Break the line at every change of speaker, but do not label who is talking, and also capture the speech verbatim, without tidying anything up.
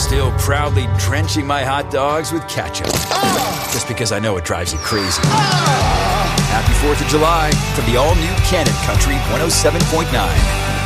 still proudly drenching my hot dogs with ketchup. Oh. Just because I know it drives you crazy. Oh. Happy fourth of July from the all-new Cannon Country one oh seven point nine.